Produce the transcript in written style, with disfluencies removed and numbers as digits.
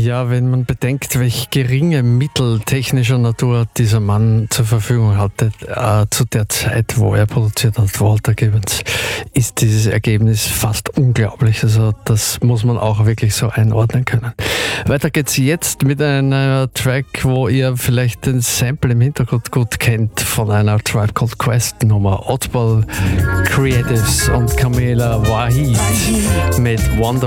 Ja, wenn man bedenkt, welch geringe Mittel technischer Natur dieser Mann zur Verfügung hatte, zu der Zeit, wo er produziert hat, Walter Gibbons, ist dieses Ergebnis fast unglaublich. Also das muss man auch wirklich so einordnen können. Weiter geht's jetzt mit einer Track, wo ihr vielleicht den Sample im Hintergrund gut kennt von einer Tribe Called Quest Nummer. Oddball Creatives und Camila Wahid mit Wonder